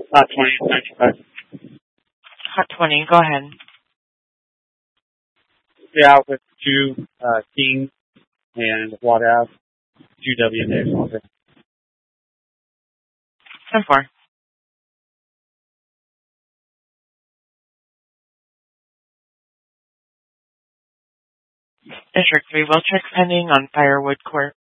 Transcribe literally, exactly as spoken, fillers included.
Hot twenty ninety-five. Hot twenty, go ahead. Yeah, with two uh, King and Watt Ave, two W and Days all day. ten four. District three, will check pending on Firewood Court.